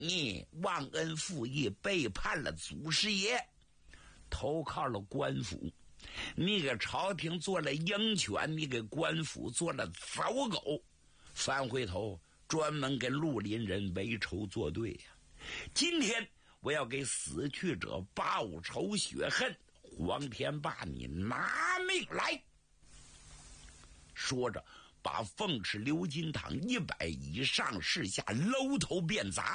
你忘恩负义，背叛了祖师爷，投靠了官府，你给朝廷做了鹰犬，你给官府做了走狗，翻回头专门跟绿林人为仇作对呀！今天我要给死去者报仇雪恨，黄天霸，你拿命来！说着，把凤池鎏金堂100以上士下搂头便砸。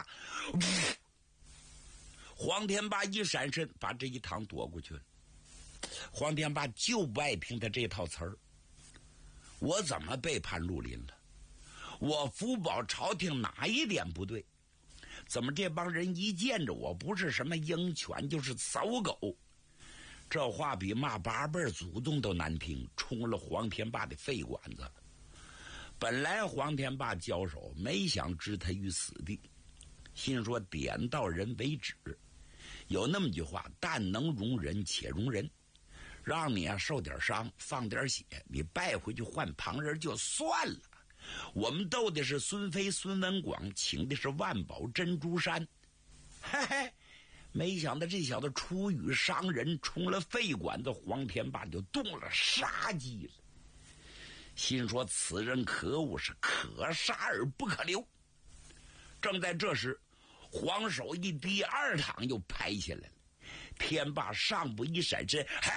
黄天霸一闪身，把这一堂躲过去了。黄天霸就不爱听他这套词儿。我怎么背叛绿林了？我福保朝廷哪一点不对？怎么这帮人一见着我不是什么鹰犬就是走狗？这话比骂8辈祖宗都难听，冲了黄天霸的肺管子了。本来黄天霸交手，没想置他于死地，心说点到人为止。有那么句话，但能容人且容人，让你受点伤，放点血，你败回去换旁人就算了。我们斗的是孙飞、孙文广，请的是万宝珍珠山。嘿嘿，没想到这小子出语伤人，冲了肺管子，黄天霸就动了杀机了。心说此人可恶，是可杀而不可留。正在这时，黄守义第2趟又拍下来了。天霸上步一闪身，嘿，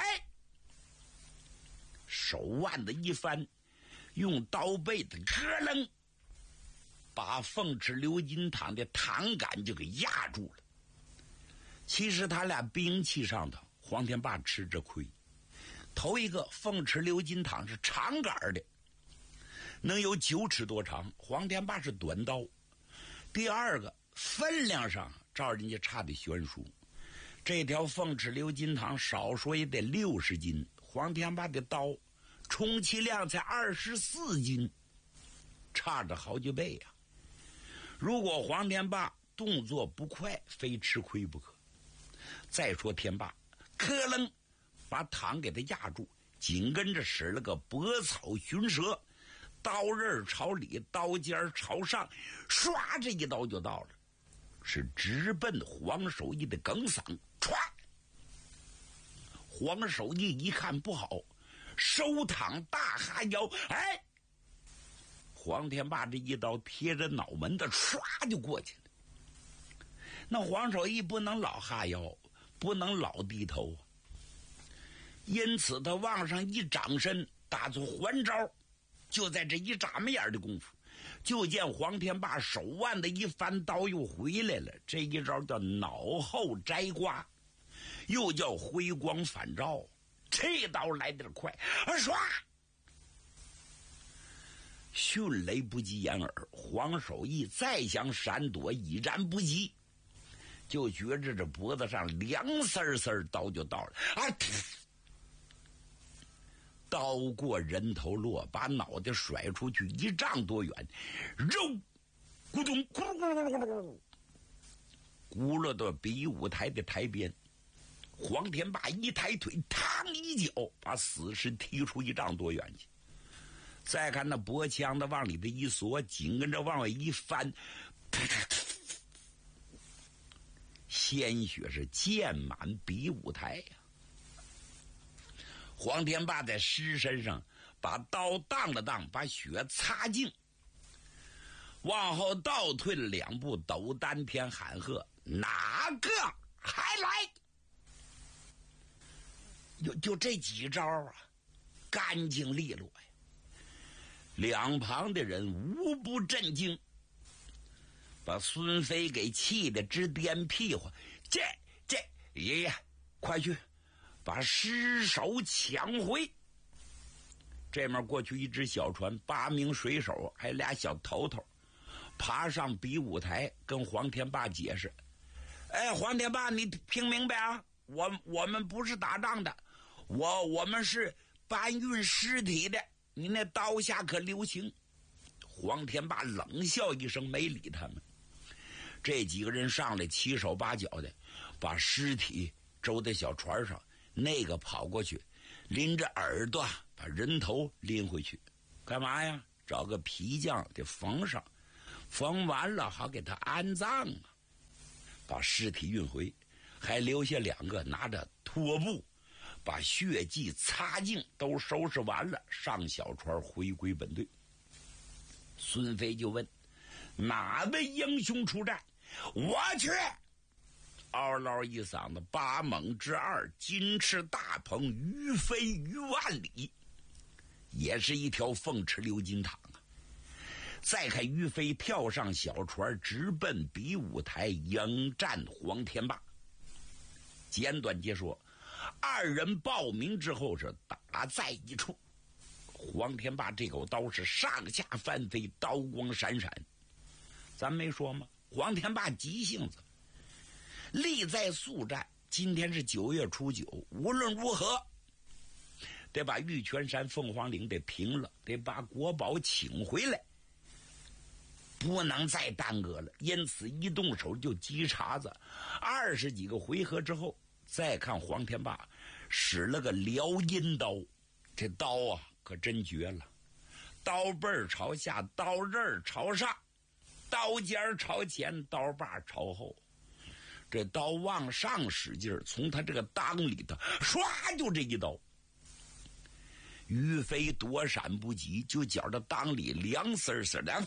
手腕子一翻，用刀背的咯楞，把凤池鎏金堂的堂杆就给压住了。其实他俩兵器上头，黄天霸吃着亏。头一个凤池鎏金堂是长杆的，能有9尺多长，黄天霸是短刀。第二个分量上照人家差的悬殊，这条凤池鎏金堂少说也得60斤，黄天霸的刀充其量才24斤，差着好几倍啊！如果黄天霸动作不快，非吃亏不可。再说天霸咯楞把堂给他压住，紧跟着使了个拨草寻蛇，刀刃朝里，刀尖朝上，唰，这一刀就到了，是直奔黄守义的梗嗓。唰！黄守义一看不好，收躺大哈腰，哎！黄天霸这一刀贴着脑门子，唰就过去了。那黄守义不能老哈腰，不能老低头啊，因此他往上一掌身，打出还招。就在这一眨巴眼的功夫，就见黄天霸手腕的一翻，刀又回来了。这一招叫脑后摘瓜，又叫回光返照。这刀来得快，唰！迅雷不及掩耳，黄守义再想闪躲，已然不及，就觉着这脖子上凉丝丝，刀就到了啊！刀过人头落，把脑袋甩出去1丈多远，肉咕咚咕噜咕噜咕噜咕噜，咕噜到比武台的台边。黄天霸一抬腿，嘡一脚把死尸踢出1丈多远去。再看那脖枪的往里头一缩，紧跟着往外一翻，鲜血是溅满比武台呀。黄天霸在尸身上把刀荡了荡，把血擦净，往后倒退了2步，抖丹田喊喝：哪个还来？就这几招啊，干净利落呀！两旁的人无不震惊，把孙飞给气得直颠屁股。这爷爷，快去把尸首抢回！这面过去一只小船，8名水手，还俩小头头，爬上比武台，跟黄天霸解释：哎，黄天霸，你听明白啊？我们不是打仗的，我们是搬运尸体的，你那刀下可留情。黄天霸冷笑一声，没理他们。这几个人上来七手八脚的，把尸体周在小船上，那个跑过去拎着耳朵把人头拎回去，干嘛呀？找个皮匠给缝上，缝完了好给他安葬啊。 把尸体运回，还留下2个拿着拖布把血迹擦净，都收拾完了，上小船回归本队。孙飞就问哪位英雄出战？我去！嗷唠一嗓子，八猛之2，金翅大鹏于飞于万里，也是一条凤池流金淌啊！再看于飞跳上小船，直奔比武台迎战黄天霸。简短截说，2人报名之后是打在一处。黄天霸这口刀是上下翻飞，刀光闪闪。咱没说吗？黄天霸急性子，力在速战。今天是9月初9，无论如何得把玉泉山凤凰岭得平了，得把国宝请回来，不能再耽搁了。因此一动手就击茬子。20几个回合之后，再看黄天霸使了个撩阴刀，这刀啊可真绝了，刀背朝下，刀刃朝上，刀尖朝前，刀把朝后。这刀往上使劲，从他这个裆里头唰就这一刀。于飞躲闪不及，就觉着裆里凉丝丝的。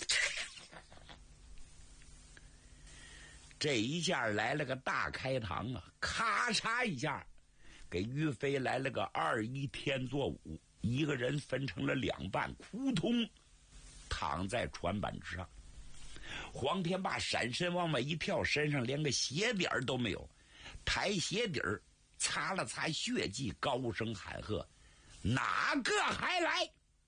这一下来了个大开膛啊，咔嚓一下给于飞来了个2-1天作5，一个人分成了2半，扑通躺在船板之上。黄天霸闪身往外一跳，身上连个鞋底都没有，抬鞋底擦了擦血迹，高声喊喝：哪个还来？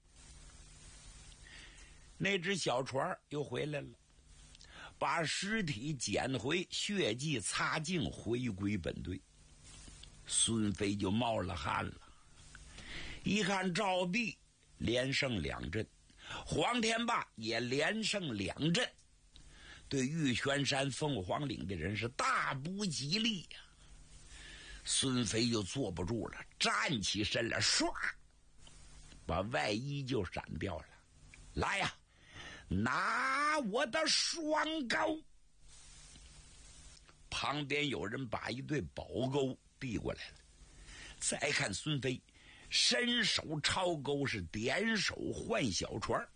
那只小船又回来了，把尸体捡回，血迹擦净，回归本队。孙飞就冒了汗了，一看赵壁连胜2阵，黄天霸也连胜2阵，对玉泉山凤凰岭的人是大不吉利呀。孙飞就坐不住了，站起身来，唰把外衣就闪掉了。来呀，拿我的双钩！旁边有人把一对宝钩递过来了。再看孙飞伸手抄钩，是点手换小船。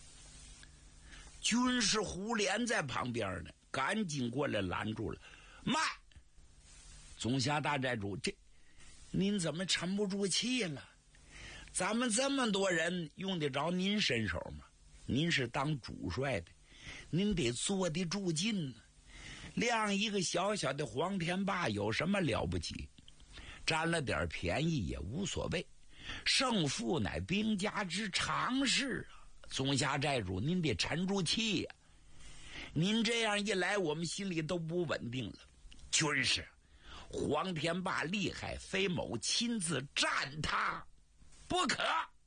军师胡连在旁边呢，赶紧过来拦住了。慢！总辖大寨主，您怎么沉不住气了？咱们这么多人，用得着您伸手吗？您是当主帅的，您得坐得住劲呢。亮一个小小的黄天霸有什么了不起？占了点便宜也无所谓，胜负乃兵家之常事啊。总辖寨主，您得沉住气呀。您这样一来，我们心里都不稳定了。军师，黄天霸厉害，非某亲自战他不可。